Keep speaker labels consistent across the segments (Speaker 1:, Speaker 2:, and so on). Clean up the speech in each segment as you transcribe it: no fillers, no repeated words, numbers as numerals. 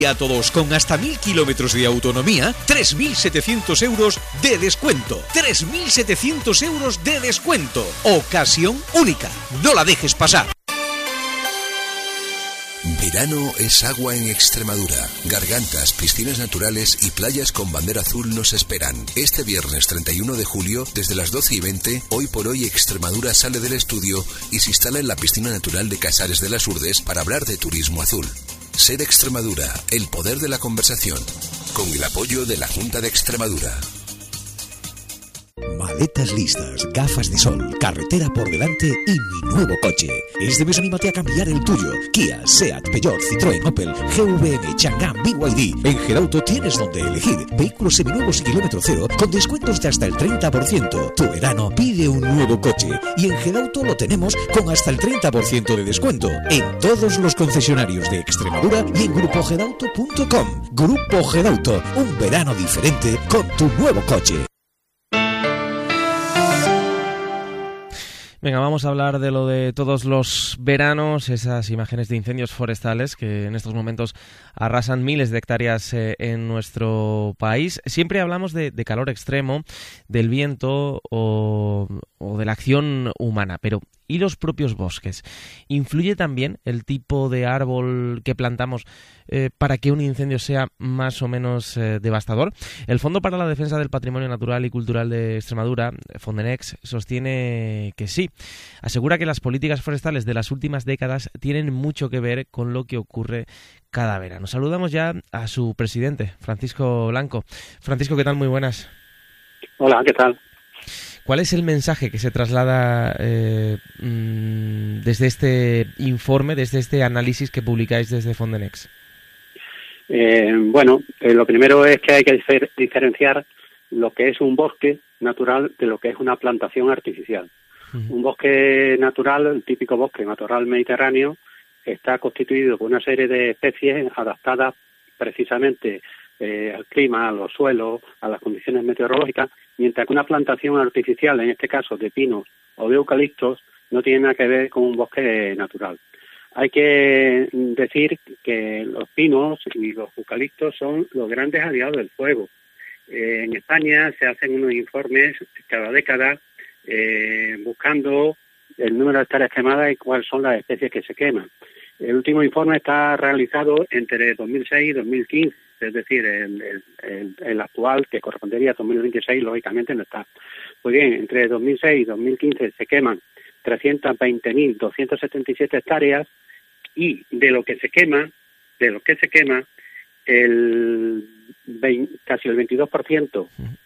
Speaker 1: Y a todos con hasta 1.000 kilómetros de autonomía, 3.700 euros de descuento. 3.700 euros de descuento. Ocasión única. No la dejes pasar.
Speaker 2: Verano es agua en Extremadura. Gargantas, piscinas naturales y playas con bandera azul nos esperan. Este viernes 31 de julio, desde las 12:20, Hoy por Hoy Extremadura sale del estudio y se instala en la piscina natural de Casares de las Urdes para hablar de turismo azul. Ser Extremadura, el poder de la conversación, con el apoyo de la Junta de Extremadura.
Speaker 3: Maletas listas, gafas de sol, carretera por delante y mi nuevo coche. Este mes anímate a cambiar el tuyo. Kia, Seat, Peugeot, Citroën, Opel, GVM, Chang'an, BYD. En Gedauto tienes donde elegir. Vehículos seminuevos y kilómetro cero con descuentos de hasta el 30%. Tu verano pide un nuevo coche y en Gedauto lo tenemos con hasta el 30% de descuento en todos los concesionarios de Extremadura y en grupogedauto.com. Grupo Gedauto, un verano diferente con tu nuevo coche.
Speaker 4: Venga, vamos a hablar de lo de todos los veranos, esas imágenes de incendios forestales que en estos momentos arrasan miles de hectáreas en nuestro país. Siempre hablamos de calor extremo, del viento o de la acción humana, pero ¿y los propios bosques? ¿Influye también el tipo de árbol que plantamos para que un incendio sea más o menos devastador? El Fondo para la Defensa del Patrimonio Natural y Cultural de Extremadura, Fondenex, sostiene que sí. Asegura que las políticas forestales de las últimas décadas tienen mucho que ver con lo que ocurre cada verano. Saludamos ya a su presidente, Francisco Blanco. Francisco, ¿qué tal? Muy buenas.
Speaker 5: Hola, ¿qué tal?
Speaker 4: ¿Cuál es el mensaje que se traslada desde este informe, desde este análisis que publicáis desde Fondenex?
Speaker 5: Lo primero es que hay que diferenciar lo que es un bosque natural de lo que es una plantación artificial. Uh-huh. Un bosque natural, el típico bosque matorral mediterráneo, está constituido por una serie de especies adaptadas precisamente al clima, a los suelos, a las condiciones meteorológicas, mientras que una plantación artificial, en este caso de pinos o de eucaliptos, no tiene nada que ver con un bosque natural. Hay que decir que los pinos y los eucaliptos son los grandes aliados del fuego. En España se hacen unos informes cada década buscando el número de hectáreas quemadas y cuáles son las especies que se queman. El último informe está realizado entre 2006 y 2015, es decir, el actual, que correspondería a 2026, lógicamente no está. Pues bien, entre 2006 y 2015 se queman 320.277 hectáreas y de lo que se quema, casi el 22%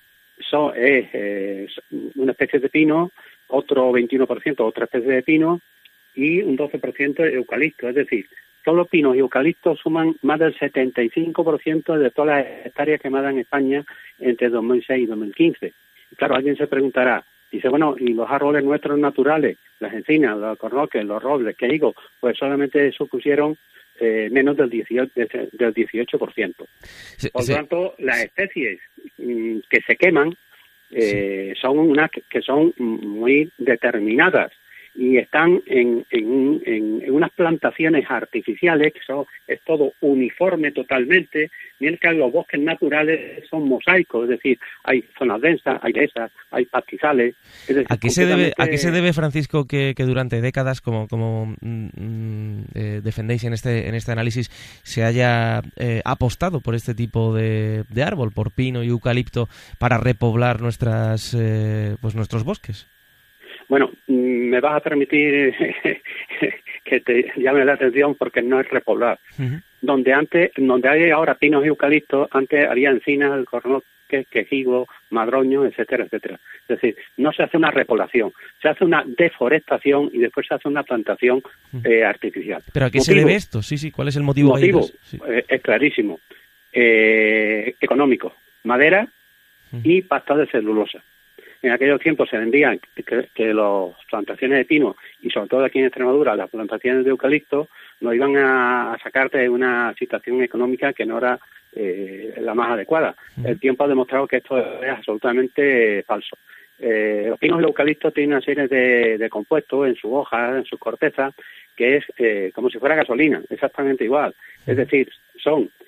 Speaker 5: es una especie de pino, otro 21% otra especie de pino y un 12% de eucalipto. Es decir, solo pinos y eucaliptos suman más del 75% de todas las hectáreas quemadas en España entre 2006 y 2015. Y claro, alguien se preguntará, dice, bueno, ¿y los árboles nuestros naturales, las encinas, los alcornoques, los robles, qué digo? Pues solamente supusieron menos del 18%. Por lo tanto, las especies que se queman son unas que son muy determinadas y están en unas plantaciones artificiales que es todo uniforme totalmente, mientras que los bosques naturales son mosaicos, es decir, hay zonas densas, hay dehesas, hay pastizales. Es decir,
Speaker 4: ¿A qué se debe, Francisco, que durante décadas, como defendéis en este análisis, se haya apostado por este tipo de árbol, por pino y eucalipto, para repoblar nuestros bosques?
Speaker 5: Bueno, me vas a permitir que te llame la atención porque no es repoblar. Uh-huh. Donde hay ahora pinos y eucaliptos, antes había encinas, alcornoques, quejigos, madroños, etcétera, etcétera. Es decir, no se hace una repoblación, se hace una deforestación y después se hace una plantación artificial.
Speaker 4: ¿Pero a qué se debe esto? Sí, ¿cuál es el motivo?
Speaker 5: Es clarísimo. Económico, madera y pasta de celulosa. En aquellos tiempos se vendían que las plantaciones de pino y sobre todo aquí en Extremadura las plantaciones de eucalipto nos iban a sacar de una situación económica que no era la más adecuada. El tiempo ha demostrado que esto es absolutamente falso. Los pinos y los eucaliptos tienen una serie de compuestos en sus hojas, en sus cortezas, que es como si fuera gasolina, exactamente igual. Es decir, son